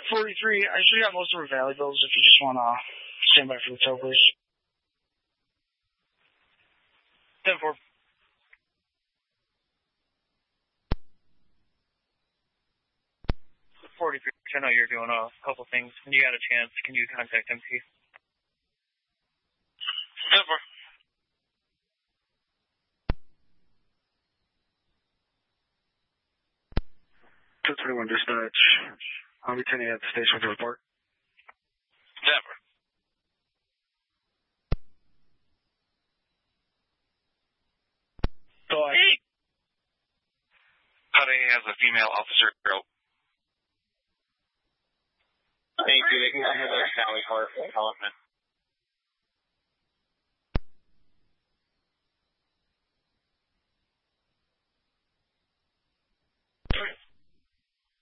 43, I actually got most of our Valley bills if you just want to stand by for the tow, please. 10-4. I know you're doing a couple things. When you got a chance, can you contact MP? 10-4. 221 dispatch. I'll be attending at the station with the report. Denver. So Honey has a female officer girl. Thank you. They can go ahead and Sally Clark.